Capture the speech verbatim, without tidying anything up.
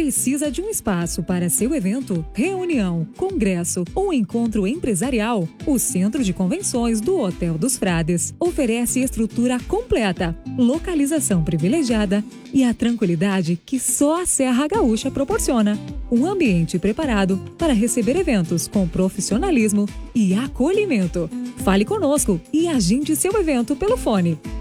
Precisa de um espaço para seu evento, reunião, congresso ou encontro empresarial? O Centro de Convenções do Hotel dos Frades oferece estrutura completa, localização privilegiada e a tranquilidade que só a Serra Gaúcha proporciona. Um ambiente preparado para receber eventos com profissionalismo e acolhimento. Fale conosco e agende seu evento pelo fone